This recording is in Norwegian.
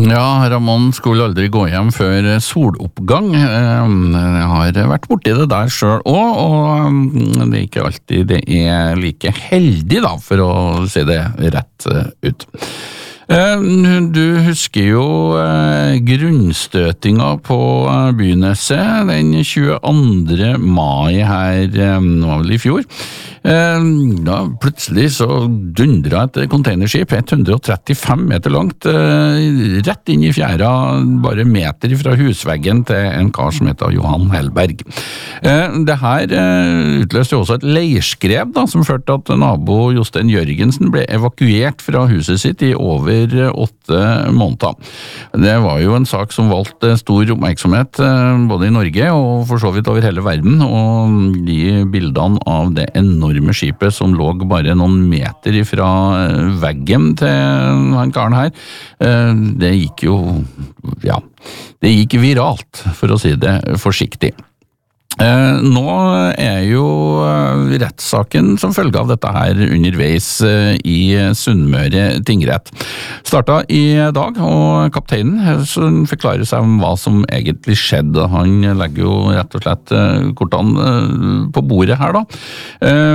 Ja, Ramón skulle aldri gå hjem før soloppgang. Jeg har vært borti det der selv også, og det er ikke alltid det er like heldig da, for å si det rett ut. Du husker jo grunnstøtinga på Byneset den 22. mai her, nå var vel i fjor. Da plutselig så dundret et containerskip 135 meter langt rett inn i fjæra, bare meter fra husveggen til en kar som heter Johan Hellberg. Det her utløste jo også et leirskred da, som førte at nabo Jostein Jørgensen ble evakuert fra huset sitt i over 8 måneder. Det var jo en sak som valgte stor oppmerksomhet både i Norge og for så vidt over hele verden, og de bildene av det enorme skipet som lå bare noen meter fra veggen til han karen her, det gikk jo, ja, det gikk viralt, for å si det forsiktig. Nå er jo rettssaken som følge av dette her underveis i Sunnmøre tingrett. Startet i dag, og kapteinen forklarer seg om hva som egentlig skjedde. Han legger jo rett og slett kortene på bordet her da.